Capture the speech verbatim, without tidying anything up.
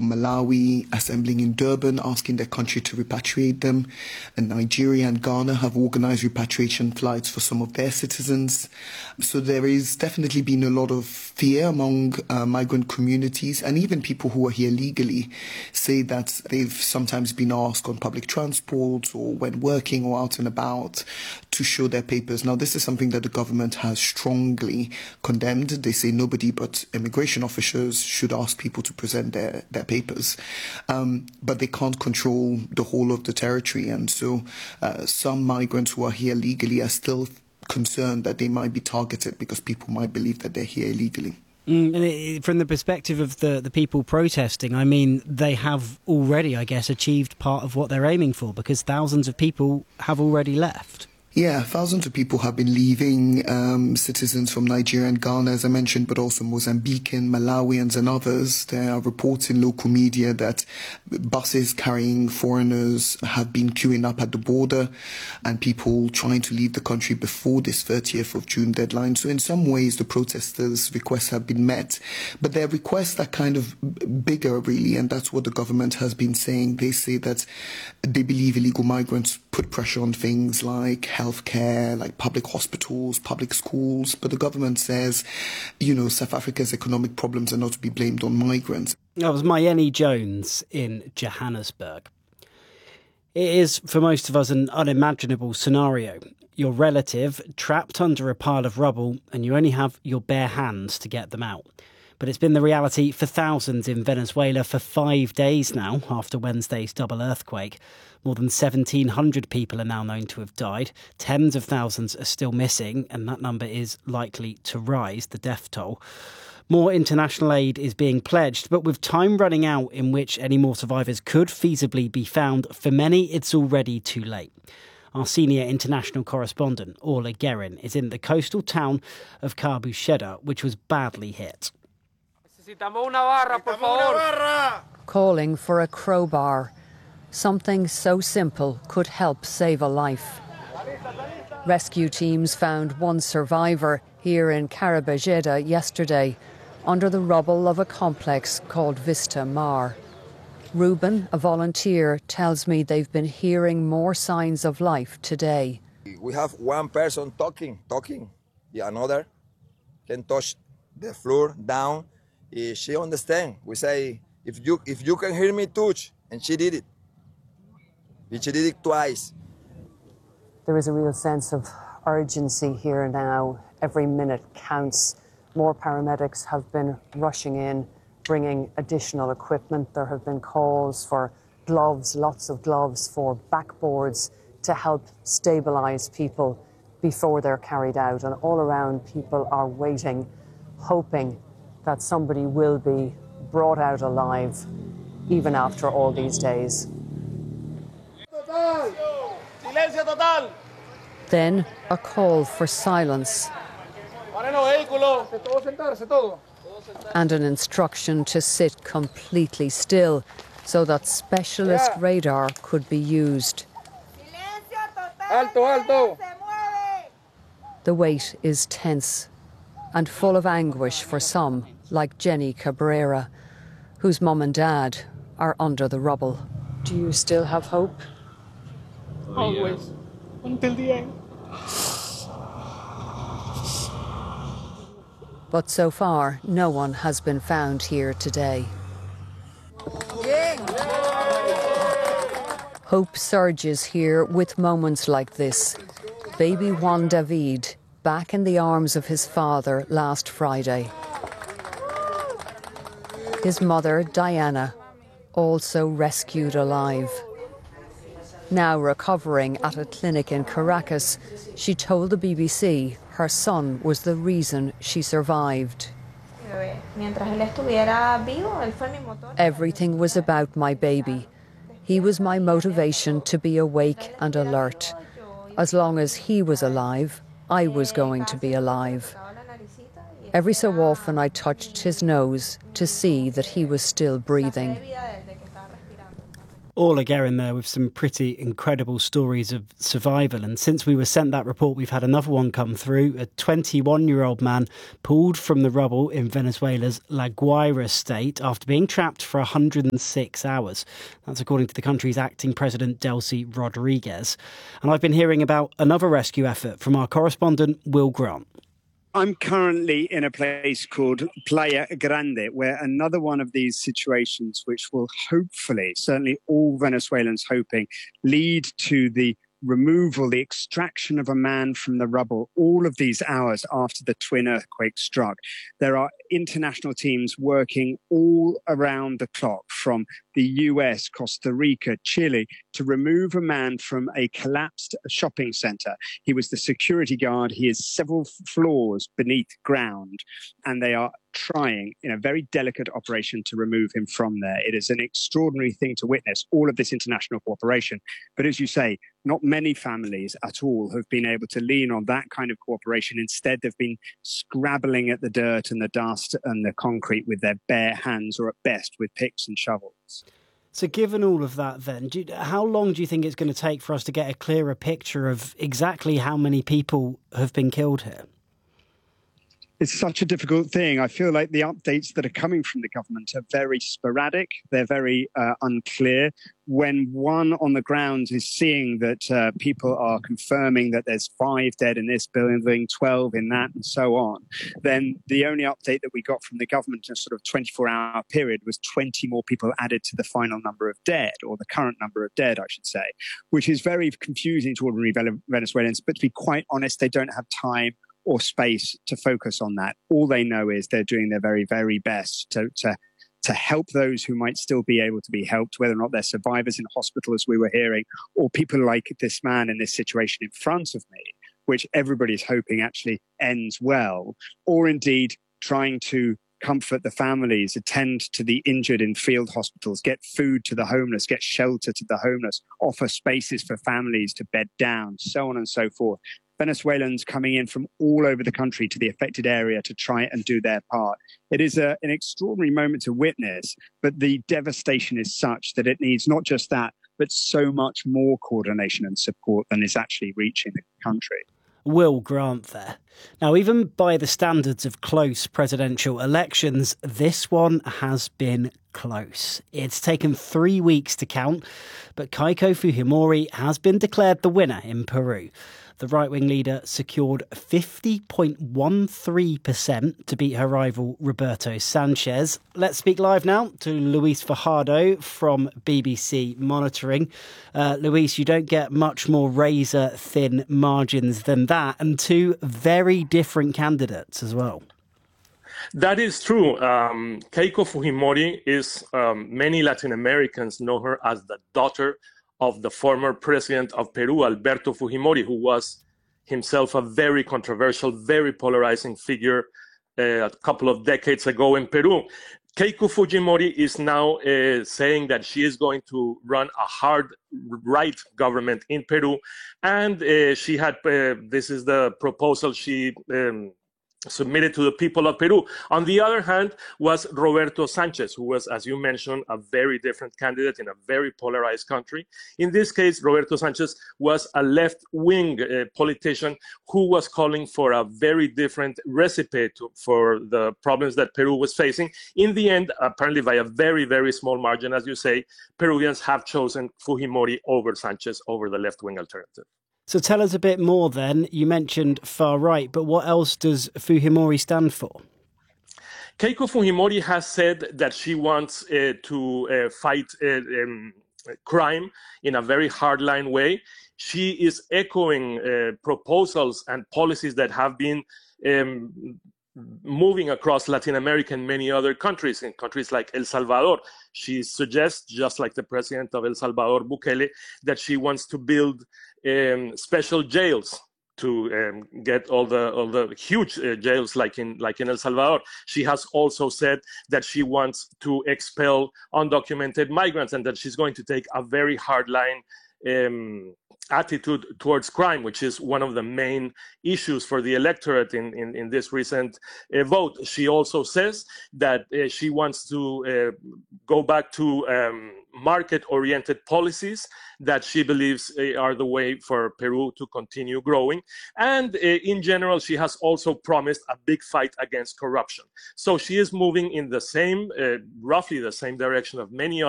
from Malawi assembling in Durban, asking their country to repatriate them. And Nigeria and Ghana have organised repatriation flights for some of their citizens. So there is definitely been a lot of fear among uh, migrant communities, and even people who are here legally say that they've sometimes been asked on public transport or when working or out and about to show their papers. Now, this is something that the government has strongly condemned. They say nobody but immigration officers should ask people to present their, their papers. Um, but they can't control the whole of the territory. And so uh, some migrants who are here legally are still concerned that they might be targeted because people might believe that they're here illegally. Mm, and it, from the perspective of the, the people protesting, I mean, they have already, I guess, achieved part of what they're aiming for, because thousands of people have already left. Yeah, thousands of people have been leaving, um, citizens from Nigeria and Ghana, as I mentioned, but also Mozambican, Malawians and others. There are reports in local media that buses carrying foreigners have been queuing up at the border and people trying to leave the country before this thirtieth of June deadline. So in some ways, the protesters' requests have been met. But their requests are kind of bigger, really, and that's what the government has been saying. They say that they believe illegal migrants put pressure on things like healthcare, like public hospitals, public schools. But the government says, you know, South Africa's economic problems are not to be blamed on migrants. That was Mayeni Jones in Johannesburg. It is, for most of us, an unimaginable scenario. Your relative trapped under a pile of rubble and you only have your bare hands to get them out. But it's been the reality for thousands in Venezuela for five days now after Wednesday's double earthquake. More than seventeen hundred people are now known to have died. Tens of thousands are still missing, and that number is likely to rise, the death toll. More international aid is being pledged, but with time running out in which any more survivors could feasibly be found, for many it's already too late. Our senior international correspondent, Orla Guerin, is in the coastal town of Cabo Cheddar, which was badly hit. Calling for a crowbar. Something so simple could help save a life. Rescue teams found one survivor here in Carabajeda yesterday under the rubble of a complex called Vista Mar. Ruben, a volunteer, tells me they've been hearing more signs of life today. We have one person talking, talking. The another can touch the floor down. She understands. We say, if you, if you can hear me, touch. And she did it. She did it twice. There is a real sense of urgency here now. Every minute counts. More paramedics have been rushing in, bringing additional equipment. There have been calls for gloves, lots of gloves, for backboards to help stabilise people before they're carried out. And all around, people are waiting, hoping that somebody will be brought out alive, even after all these days. Then a call for silence and an instruction to sit completely still so that specialist radar could be used. The wait is tense and full of anguish for some, like Jenny Cabrera, whose mum and dad are under the rubble. Do you still have hope? Always, until the end. But so far, no one has been found here today. Hope surges here with moments like this. Baby Juan David, back in the arms of his father last Friday. His mother, Diana, also rescued alive. Now recovering at a clinic in Caracas, she told the B B C her son was the reason she survived. Everything was about my baby. He was my motivation to be awake and alert. As long as he was alive, I was going to be alive. Every so often I touched his nose to see that he was still breathing. Orla Guerin there with some pretty incredible stories of survival. And since we were sent that report, we've had another one come through. A twenty-one-year-old man pulled from the rubble in Venezuela's La Guaira state after being trapped for one hundred six hours. That's according to the country's acting president, Delcy Rodriguez. And I've been hearing about another rescue effort from our correspondent, Will Grant. I'm currently in a place called Playa Grande, where another one of these situations, which will hopefully, certainly all Venezuelans hoping, lead to the removal, the extraction of a man from the rubble, all of these hours after the twin earthquake struck. There are international teams working all around the clock from the U S, Costa Rica, Chile, to remove a man from a collapsed shopping center. He was the security guard. He is several floors beneath ground, and they are trying in a very delicate operation to remove him from there. It is an extraordinary thing to witness, all of this international cooperation. But as you say, not many families at all have been able to lean on that kind of cooperation. Instead, they've been scrabbling at the dirt and the dust and the concrete with their bare hands, or at best with picks and shovels. So given all of that then, do you, how long do you think it's going to take for us to get a clearer picture of exactly how many people have been killed here? It's such a difficult thing. I feel like the updates that are coming from the government are very sporadic. They're very uh, unclear. When one on the ground is seeing that uh, people are confirming that there's five dead in this building, twelve in that, and so on, then the only update that we got from the government in a sort of twenty-four hour period was twenty more people added to the final number of dead, or the current number of dead, I should say, which is very confusing to ordinary Venezuelans. But to be quite honest, they don't have time or space to focus on that. All they know is they're doing their very, very best to, to, to help those who might still be able to be helped, whether or not they're survivors in hospital, as we were hearing, or people like this man in this situation in front of me, which everybody's hoping actually ends well, or indeed trying to comfort the families, attend to the injured in field hospitals, get food to the homeless, get shelter to the homeless, offer spaces for families to bed down, so on and so forth. Venezuelans coming in from all over the country to the affected area to try and do their part. It is a, an extraordinary moment to witness, but the devastation is such that it needs not just that, but so much more coordination and support than is actually reaching the country. Will Grant there. Now, even by the standards of close presidential elections, this one has been close. It's taken three weeks to count, but Keiko Fujimori has been declared the winner in Peru. The right-wing leader secured fifty point one three percent to beat her rival Roberto Sanchez. Let's speak live now to Luis Fajardo from B B C Monitoring. Uh, Luis, you don't get much more razor-thin margins than that, and two very different candidates as well. That is true. Um, Keiko Fujimori is, um, many Latin Americans know her as the daughter of the former president of Peru, Alberto Fujimori, who was himself a very controversial, very polarizing figure uh, a couple of decades ago in Peru. Keiko Fujimori is now uh, saying that she is going to run a hard right government in Peru. And uh, she had, uh, this is the proposal she um, submitted to the people of Peru. On the other hand, was Roberto Sanchez, who was, as you mentioned, a very different candidate in a very polarized country. In this case, Roberto Sanchez was a left-wing uh, politician who was calling for a very different recipe to, for the problems that Peru was facing. In the end, apparently by a very, very small margin, as you say, Peruvians have chosen Fujimori over Sanchez, over the left-wing alternative. So tell us a bit more then. You mentioned far right, but what else does Fujimori stand for? Keiko Fujimori has said that she wants uh, to uh, fight uh, um, crime in a very hardline way. She is echoing uh, proposals and policies that have been um, moving across Latin America and many other countries, in countries like El Salvador. She suggests, just like the president of El Salvador, Bukele, that she wants to build um, special jails to um, get all the all the huge uh, jails like in like in El Salvador. She has also said that she wants to expel undocumented migrants and that she's going to take a very hard line um, attitude towards crime, which is one of the main issues for the electorate in, in, in this recent uh, vote. She also says that uh, she wants to uh, go back to um, market-oriented policies that she believes uh, are the way for Peru to continue growing. And uh, in general, she has also promised a big fight against corruption. So she is moving in the same, uh, roughly the same direction of many